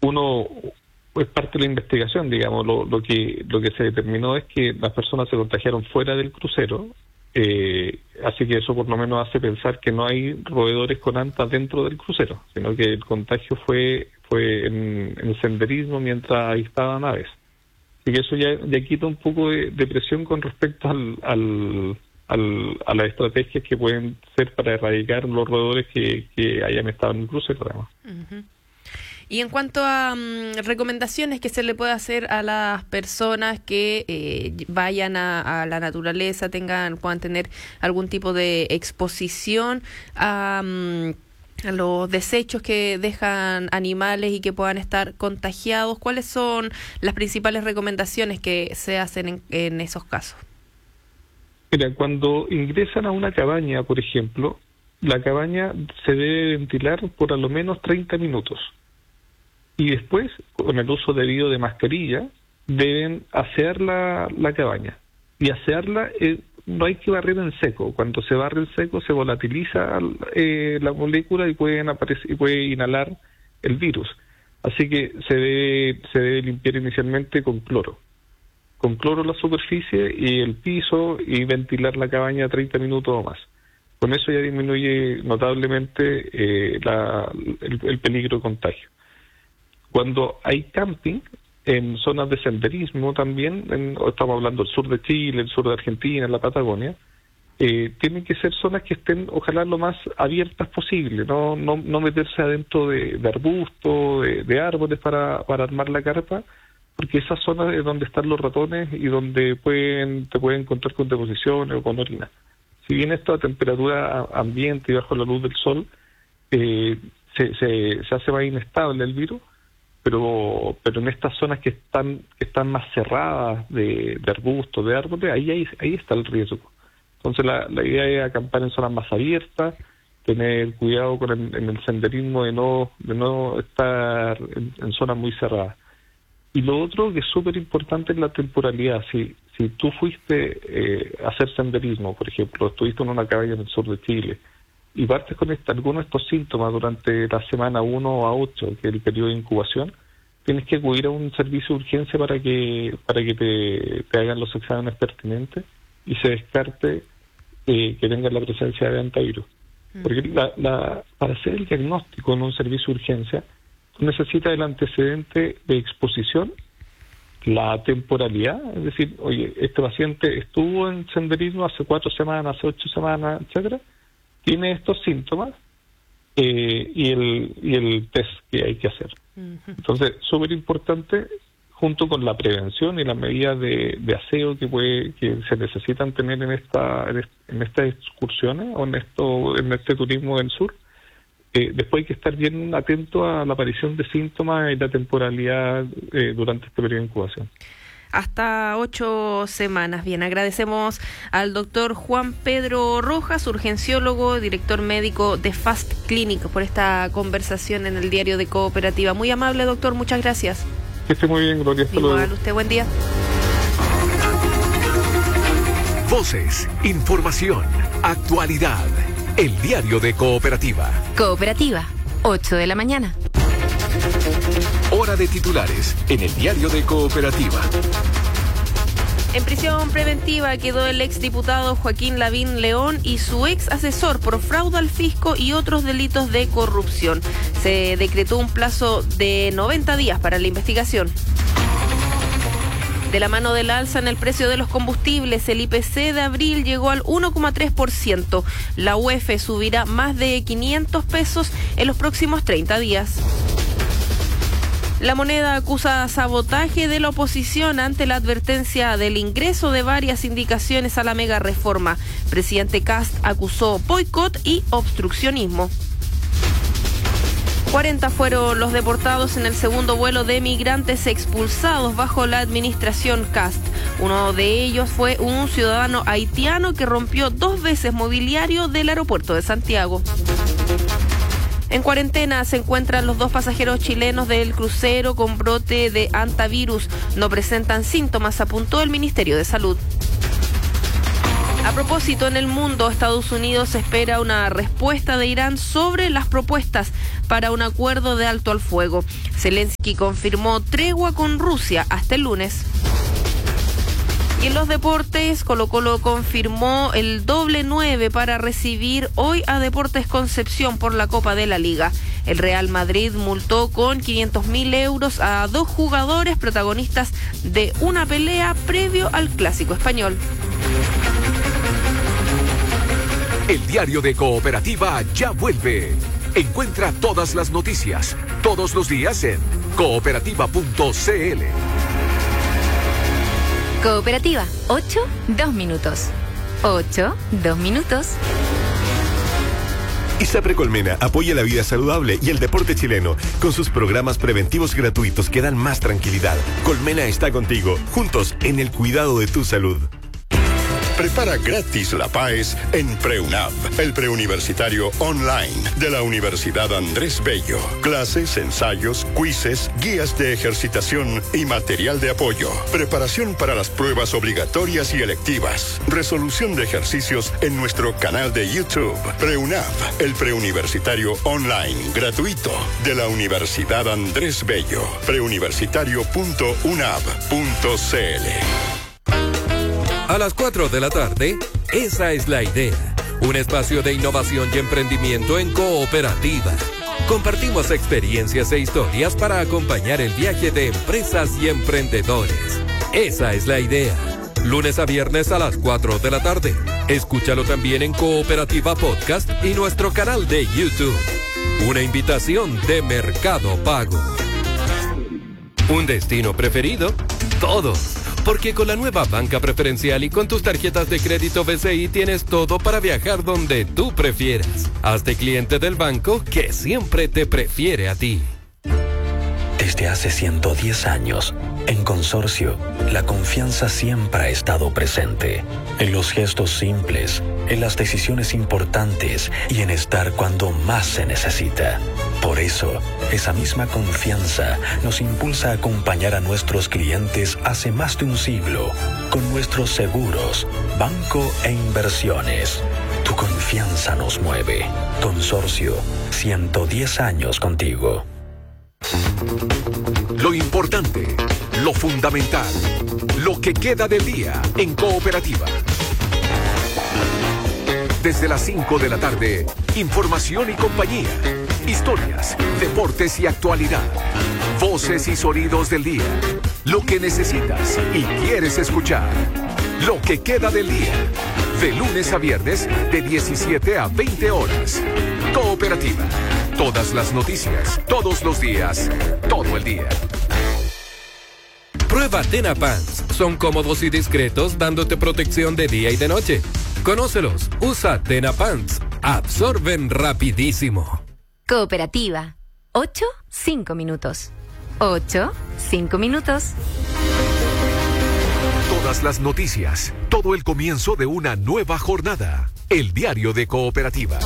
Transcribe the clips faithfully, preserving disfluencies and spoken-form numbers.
uno es parte de la investigación, digamos, lo, lo que lo que se determinó es que las personas se contagiaron fuera del crucero, eh, así que eso por lo menos hace pensar que no hay roedores con antas dentro del crucero, sino que el contagio fue fue en, en senderismo mientras avistaban aves. Así que eso ya, ya quita un poco de, de presión con respecto al, al, al, a las estrategias que pueden ser para erradicar los roedores que, que hayan estado en el crucero, además. Uh-huh. Y en cuanto a um, recomendaciones que se le puede hacer a las personas que eh, vayan a, a la naturaleza, tengan, puedan tener algún tipo de exposición a, um, a los desechos que dejan animales y que puedan estar contagiados, ¿cuáles son las principales recomendaciones que se hacen en, en esos casos? Mira, cuando ingresan a una cabaña, por ejemplo, la cabaña se debe ventilar por a lo menos treinta minutos. Y después, con el uso debido de mascarilla, deben asear la, la cabaña. Y asearla, eh, no hay que barrer en seco. Cuando se barre en seco, se volatiliza eh, la molécula y pueden aparecer, y puede inhalar el virus. Así que se debe, se debe limpiar inicialmente con cloro. Con cloro la superficie y el piso, y ventilar la cabaña treinta minutos o más. Con eso ya disminuye notablemente eh, la, el, el peligro de contagio. Cuando hay camping en zonas de senderismo también, en, estamos hablando del sur de Chile, el sur de Argentina, la Patagonia, eh, tienen que ser zonas que estén ojalá lo más abiertas posible, no no, no meterse adentro de, de arbustos, de, de árboles para, para armar la carpa, porque esas zonas es donde están los ratones y donde pueden te pueden encontrar con deposiciones o con orina. Si bien esto a temperatura ambiente y bajo la luz del sol, eh, se, se, se hace más inestable el virus, pero pero en estas zonas que están que están más cerradas de, de arbustos, de árboles, ahí, ahí ahí está el riesgo. Entonces la, la idea es acampar en zonas más abiertas, tener cuidado con el, en el senderismo de no de no estar en, en zonas muy cerradas. Y lo otro que es súper importante es la temporalidad. Si si tú fuiste eh, a hacer senderismo, por ejemplo, estuviste en una cabaña en el sur de Chile, y partes con esta, algunos de estos síntomas durante la semana uno a ocho, que es el periodo de incubación, tienes que acudir a un servicio de urgencia para que para que te, te hagan los exámenes pertinentes y se descarte eh, que tengas la presencia de hantavirus. Mm. Porque la, la, para hacer el diagnóstico en un servicio de urgencia, tú necesitas el antecedente de exposición, la temporalidad, es decir, oye, este paciente estuvo en senderismo hace cuatro semanas, hace ocho semanas, etcétera, tiene estos síntomas eh, y el y el test que hay que hacer. Uh-huh. Entonces, súper importante, junto con la prevención y las medidas de, de aseo que puede que se necesitan tener en esta en estas excursiones o en esto en este turismo del sur. Eh, después hay que estar bien atento a la aparición de síntomas y la temporalidad eh, durante este periodo de incubación. Hasta ocho semanas. Bien, agradecemos al doctor Juan Pedro Rojas, urgenciólogo, director médico de Fast Clinic, por esta conversación en el diario de Cooperativa. Muy amable, doctor, muchas gracias. Que esté muy bien, Gloria. Hasta Igual, luego. usted, buen día. Voces, información, actualidad. El diario de Cooperativa. Cooperativa, ocho de la mañana. Hora de titulares en el diario de Cooperativa. En prisión preventiva quedó el exdiputado Joaquín Lavín León y su ex asesor por fraude al fisco y otros delitos de corrupción. Se decretó un plazo de noventa días para la investigación. De la mano del alza en el precio de los combustibles, el I P C de abril llegó al uno coma tres por ciento. La U E F subirá más de quinientos pesos en los próximos treinta días. La Moneda acusa sabotaje de la oposición ante la advertencia del ingreso de varias indicaciones a la mega reforma. Presidente Kast acusó boicot y obstruccionismo. cuarenta fueron los deportados en el segundo vuelo de migrantes expulsados bajo la administración Kast. Uno de ellos fue un ciudadano haitiano que rompió dos veces mobiliario del aeropuerto de Santiago. En cuarentena se encuentran los dos pasajeros chilenos del crucero con brote de hantavirus. No presentan síntomas, apuntó el Ministerio de Salud. A propósito, en el mundo, Estados Unidos espera una respuesta de Irán sobre las propuestas para un acuerdo de alto al fuego. Zelensky confirmó tregua con Rusia hasta el lunes. Y en los deportes, Colo-Colo confirmó el doble nueve para recibir hoy a Deportes Concepción por la Copa de la Liga. El Real Madrid multó con quinientos mil euros a dos jugadores protagonistas de una pelea previo al Clásico Español. El diario de Cooperativa ya vuelve. Encuentra todas las noticias, todos los días en cooperativa punto c l. Cooperativa, ocho, dos minutos. ocho, dos minutos. ISAPRE Colmena apoya la vida saludable y el deporte chileno. Con sus programas preventivos gratuitos que dan más tranquilidad. Colmena está contigo, juntos en el cuidado de tu salud. Prepara gratis la P A E S en PreUNAV, el preuniversitario online de la Universidad Andrés Bello. Clases, ensayos, quizzes, guías de ejercitación y material de apoyo. Preparación para las pruebas obligatorias y electivas. Resolución de ejercicios en nuestro canal de YouTube. PreUNAV, el preuniversitario online gratuito de la Universidad Andrés Bello. preuniversitario punto unav punto c l. A las cuatro de la tarde, esa es la idea. Un espacio de innovación y emprendimiento en Cooperativa. Compartimos experiencias e historias para acompañar el viaje de empresas y emprendedores. Esa es la idea. Lunes a viernes a las cuatro de la tarde. Escúchalo también en Cooperativa Podcast y nuestro canal de YouTube. Una invitación de Mercado Pago. ¿Un destino preferido? Todos. Porque con la nueva banca preferencial y con tus tarjetas de crédito B C I tienes todo para viajar donde tú prefieras. Hazte cliente del banco que siempre te prefiere a ti. Desde hace ciento diez años, en Consorcio, la confianza siempre ha estado presente. En los gestos simples, en las decisiones importantes y en estar cuando más se necesita. Por eso, esa misma confianza nos impulsa a acompañar a nuestros clientes hace más de un siglo con nuestros seguros, banco e inversiones. Tu confianza nos mueve. Consorcio, ciento diez años contigo. Lo importante, lo fundamental, lo que queda del día en Cooperativa. Desde las cinco de la tarde, información y compañía, historias, deportes y actualidad, voces y sonidos del día, lo que necesitas y quieres escuchar, lo que queda del día, de lunes a viernes de diecisiete a veinte horas. Cooperativa, todas las noticias, todos los días, todo el día. Prueba Tena Pants. Son cómodos y discretos, dándote protección de día y de noche. Conócelos. Usa Tena Pants. Absorben rapidísimo. Cooperativa. ocho, cinco minutos. ocho, cinco minutos. Todas las noticias, todo el comienzo de una nueva jornada. El diario de Cooperativa.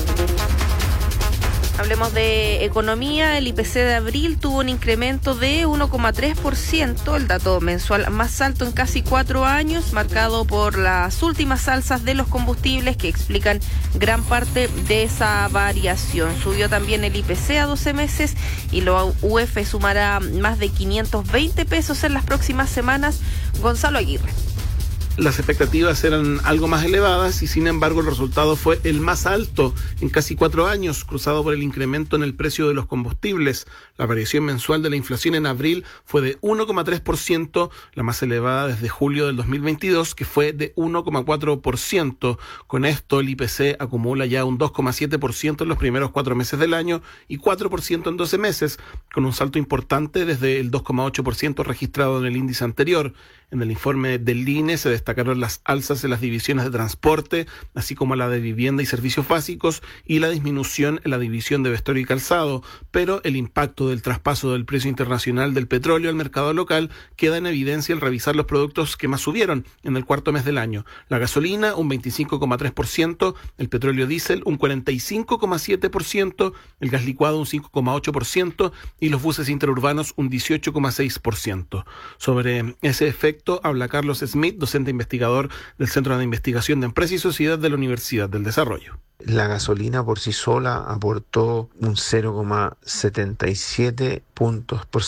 Hablemos de economía. El I P C de abril tuvo un incremento de uno coma tres por ciento, el dato mensual más alto en casi cuatro años, marcado por las últimas alzas de los combustibles que explican gran parte de esa variación. Subió también el I P C a doce meses y la U E F sumará más de quinientos veinte pesos en las próximas semanas. Gonzalo Aguirre. Las expectativas eran algo más elevadas y sin embargo el resultado fue el más alto en casi cuatro años, cruzado por el incremento en el precio de los combustibles. La variación mensual de la inflación en abril fue de uno coma tres por ciento, la más elevada desde julio del dos mil veintidós, que fue de uno coma cuatro por ciento. Con esto el I P C acumula ya un dos coma siete por ciento en los primeros cuatro meses del año y cuatro por ciento en doce meses, con un salto importante desde el dos coma ocho por ciento registrado en el índice anterior. En el informe del I N E se destacaron las alzas en las divisiones de transporte, así como la de vivienda y servicios básicos, y la disminución en la división de vestuario y calzado, pero el impacto del traspaso del precio internacional del petróleo al mercado local queda en evidencia al revisar los productos que más subieron en el cuarto mes del año. La gasolina, un veinticinco coma tres por ciento, el petróleo diésel, un cuarenta y cinco coma siete por ciento, el gas licuado, un cinco coma ocho por ciento, y los buses interurbanos, un dieciocho coma seis por ciento. Sobre ese efecto respecto habla Carlos Smith, docente investigador del Centro de Investigación de Empresa y Sociedad de la Universidad del Desarrollo. La gasolina por sí sola aportó un cero coma setenta y siete puntos